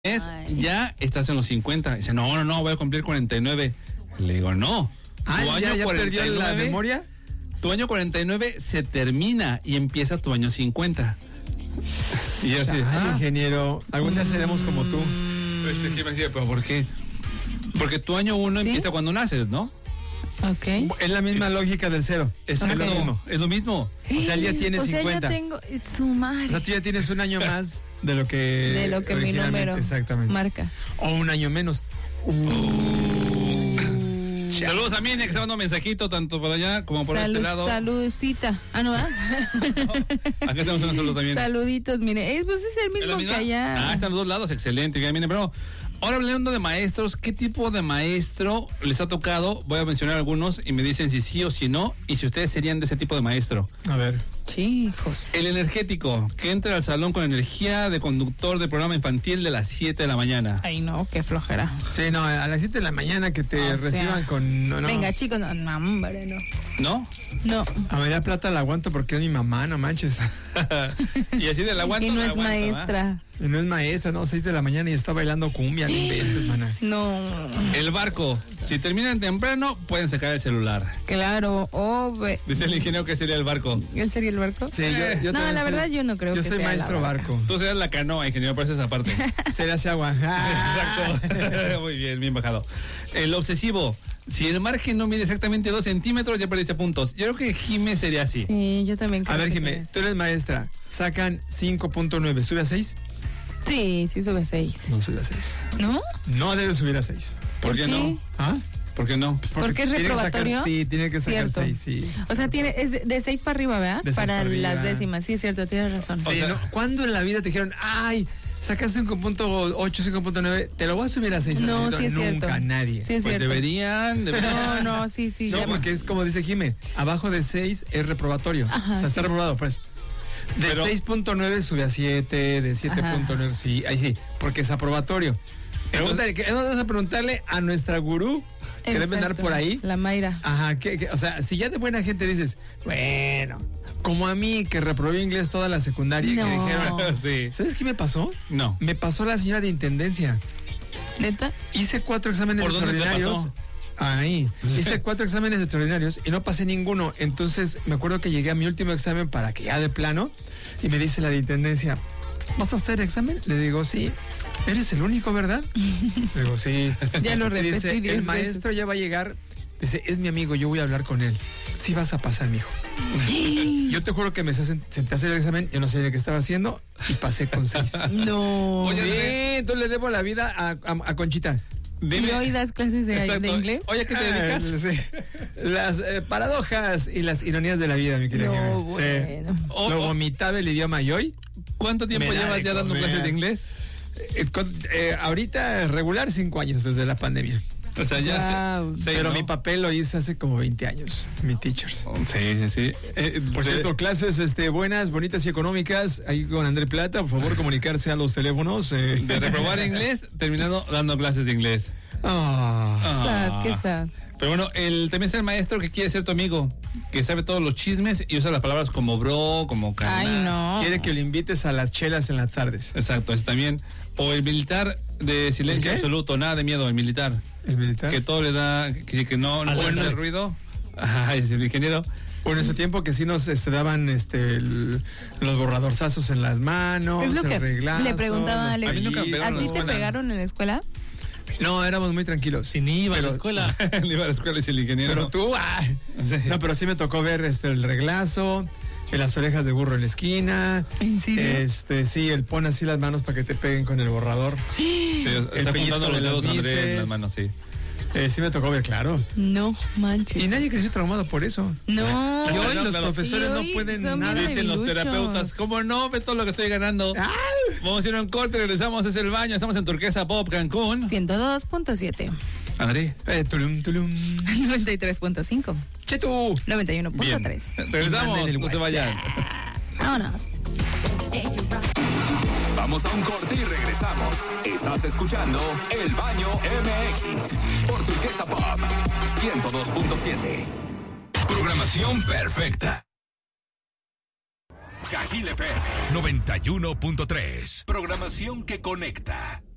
ya estás en los 50. Dice, no, voy a cumplir 49. Le digo, no. ¿Ya perdió la memoria? Tu año 49 se termina y empieza tu año 50. Y yo así, ingeniero, algún día seremos como tú. ¿Pero por qué? Porque tu año 1 empieza cuando naces, ¿no? Ok. Es la misma lógica del cero. Exacto. Es lo mismo. O sea, él ya tiene 50. Ya tengo su madre. O sea, tú ya tienes un año más de lo que mi número marca. O un año menos. Saludos a Mine, que está dando un mensajito tanto por allá como por este lado. Saludcita. No, ¿verdad? Acá tenemos un saludo también. Saluditos, mire. Pues es el mismo que allá. Están los dos lados, excelente. Mire, pero ahora hablando de maestros, ¿qué tipo de maestro les ha tocado? Voy a mencionar algunos y me dicen si sí o si no, y si ustedes serían de ese tipo de maestro. A ver. Chicos. El energético, que entra al salón con energía de conductor de programa infantil de las 7 de la mañana. Ay, no, qué flojera. Sí, no, a las 7 de la mañana que te reciban con... No. Venga, chicos, no, hombre, no. ¿No? No. A María Plata la aguanto porque es mi mamá, no manches. Y así de la aguanto. Y no es maestra. Y no es maestra, no, 6 de la mañana y está bailando cumbia, no inventes, mana. No. El barco, si terminan temprano, pueden sacar el celular. Claro, dice el ingeniero que sería el barco. ¿Él sería el barco? Sí, yo no, la verdad yo no creo que sea. Yo soy maestro barco. Tú serás la canoa, ingeniero, por esa parte. Serás agua. Exacto. Muy bien bajado. El obsesivo. Si el margen no mide exactamente 2 centímetros, ya perdiste puntos. Yo creo que Jimé sería así. Sí, yo también creo. A ver, Jimé, tú eres maestra. Sacan 5.9. ¿Sube a 6? Sí sube a 6. No sube a 6. ¿No? No debe subir a 6. ¿Por qué no? ¿Por qué no? Porque es reprobatorio. Tiene que sacar 6, sí. O sea, es de 6 para arriba, ¿verdad? Para las décimas. Sí, es cierto, tienes razón. Sí, ¿cuándo en la vida te dijeron, sacas 5.8, 5.9, te lo voy a subir a 6? No, sí es cierto. Nunca, nadie. Sí es cierto. Deberían. No, sí. No, porque es como dice Jimé, abajo de 6 es reprobatorio. Ajá, o sea, está reprobado, pues. De 6.9 sube a 7, de 7.9, sí, ahí sí, porque es aprobatorio. Pregúntale, vamos a preguntarle a nuestra gurú, que debe andar por ahí. La Mayra. Ajá, o sea, si ya de buena gente dices, bueno, como a mí que reprobé inglés toda la secundaria, que dijeron, sí. ¿Sabes qué me pasó? No. Me pasó la señora de intendencia. ¿Neta? Hice 4 exámenes extraordinarios. Hice 4 exámenes extraordinarios y no pasé ninguno. Entonces me acuerdo que llegué a mi último examen para que ya de plano, y me dice la de intendencia, ¿vas a hacer examen? Le digo, sí. ¿Eres el único, verdad? Le digo, sí. Ya lo repetí. Dice, el maestro ya va a llegar. Dice, es mi amigo, yo voy a hablar con él. Sí vas a pasar, mijo. Yo te juro que me senté a hacer el examen, yo no sé de qué estaba haciendo y pasé con 6. No. Oye, sí, entonces le debo la vida a Conchita. Dime. ¿Y hoy das clases de inglés? Oye, ¿a qué te dedicas? Sí. Las paradojas y las ironías de la vida, mi querida. No, bueno. Sí. Lo vomitaba el idioma y hoy. ¿Cuánto tiempo llevas ya dando clases de inglés? Ahorita regular 5 años desde la pandemia. O sea, ya pero mi papel lo hice hace como 20 años, mi teachers. Sí. Por cierto, clases buenas, bonitas y económicas, ahí con André Plata, por favor comunicarse a los teléfonos. De reprobar inglés, terminando dando clases de inglés. Qué sad. Pero bueno, también es el maestro que quiere ser tu amigo, que sabe todos los chismes y usa las palabras como bro, como carnal. Ay, no. Quiere que lo invites a las chelas en las tardes. Exacto, ese también. O el militar de silencio absoluto, nada de miedo, el militar. ¿El militar? Que todo le da, que no puede hacer ruido. Es el ingeniero. Bueno, en ese tiempo que sí nos daban los borradorzazos en las manos, es lo que reglazo, le preguntaba a Alex. ¿A ti te pegaron en la escuela? No, éramos muy tranquilos. Sí, ni iba a la escuela. Ni iba a la escuela, es el ingeniero. Pero tú, sí. No, pero sí me tocó ver el reglazo, las orejas de burro en la esquina. ¿En serio? Sí, el pon así las manos para que te peguen con el borrador. Sí, está apuntando los dedos André en las manos, sí. Sí me tocó ver, claro. No manches. Y nadie creció traumado por eso. No. Y hoy los profesores no pueden nada. Dicen los terapeutas, ¿cómo no? Ve todo lo que estoy ganando. Vamos a ir a un corte, regresamos, es el baño. Estamos en Turquesa Pop, Cancún. 102.7. André. Tulum. 93.5. Chetu. 91.3. Regresamos, no se vayan. Vámonos. Vamos a un corte y regresamos. Estás escuchando El Baño MX por Turquesa Pop 102.7. Programación perfecta. Cajil FM 91.3. Programación que conecta.